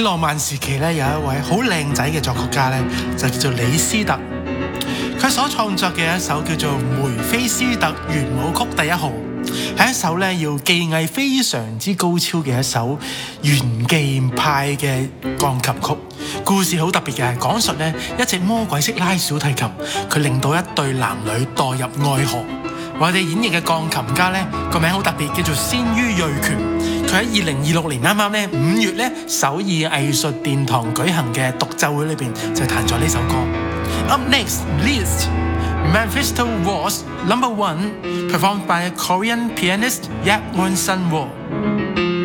喺浪漫時期咧，有一位好靚仔嘅作曲家咧，就叫做李斯特。佢所創作嘅一首叫做《梅菲斯特圓舞曲第1號》，係一首咧要技藝非常之高超嘅一首炫技派嘅鋼琴曲。故事好特別嘅，講述咧一隻魔鬼識拉小提琴，佢令到一對男女墮入愛河。我哋演繹嘅鋼琴家咧個名好特別，叫做鮮于睿權。佢喺2026年啱啱咧5月咧首爾藝術殿堂舉行嘅獨奏會裏邊就彈咗呢首歌。Up next, Liszt, Mephisto Waltz No. 1, performed by Korean pianist Yak Won Sun Woo.